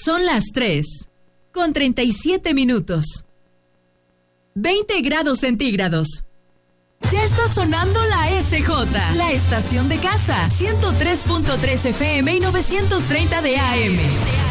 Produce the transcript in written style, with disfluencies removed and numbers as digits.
Son las 3:37. 20 grados centígrados. Ya está sonando la SJ, la estación de casa, 103.3 FM y 930 de AM.